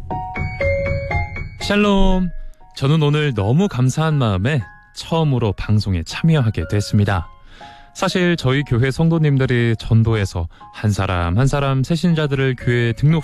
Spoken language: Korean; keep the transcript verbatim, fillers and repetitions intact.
샬롬. 저는 오늘 너무 감사한 마음에 처음으로 방송에 참여하게 됐습니다. 사실 저희 교회 성도님들이 전도해서 한 사람 한 사람 새신자들을 교회에 등록시키고